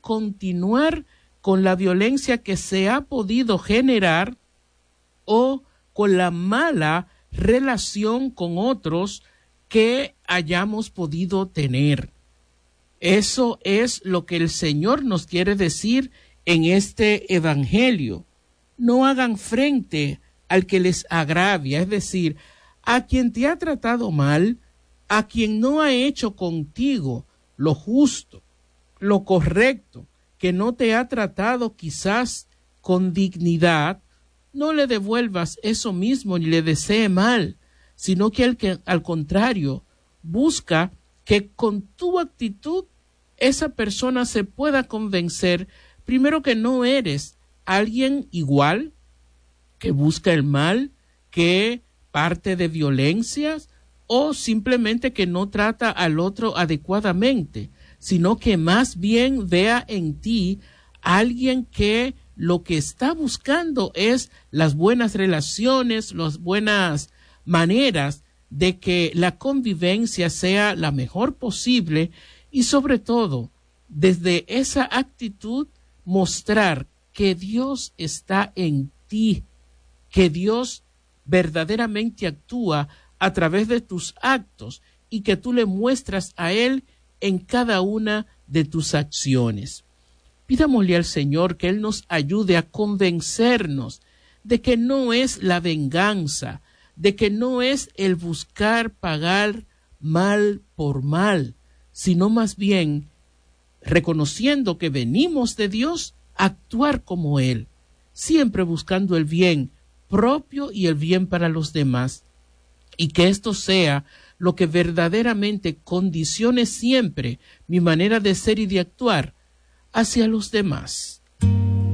continuar con la violencia que se ha podido generar o con la mala relación con otros que hayamos podido tener. Eso es lo que el Señor nos quiere decir en este evangelio. No hagan frente al que les agravia, es decir, a quien te ha tratado mal, a quien no ha hecho contigo lo justo, lo correcto, que no te ha tratado quizás con dignidad, no le devuelvas eso mismo ni le desee mal, sino que al contrario, busca que con tu actitud esa persona se pueda convencer, primero, que no eres alguien igual, que busca el mal, que parte de violencias o simplemente que no trata al otro adecuadamente, sino que más bien vea en ti alguien que lo que está buscando es las buenas relaciones, las buenas maneras de que la convivencia sea la mejor posible y sobre todo, desde esa actitud, mostrar que Dios está en ti, que Dios verdaderamente actúa a través de tus actos y que tú le muestras a Él en cada una de tus acciones. Pidámosle al Señor que Él nos ayude a convencernos de que no es la venganza, de que no es el buscar pagar mal por mal, sino más bien, reconociendo que venimos de Dios, actuar como Él, siempre buscando el bien propio y el bien para los demás, y que esto sea lo que verdaderamente condicione siempre mi manera de ser y de actuar hacia los demás.